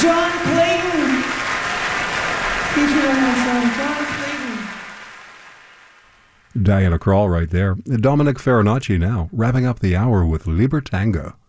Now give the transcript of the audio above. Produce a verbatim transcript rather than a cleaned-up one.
John Clayton. Featured on that song, John Clayton. Diana Krall right there. Dominic Farinacci now, wrapping up the hour with Libertanga.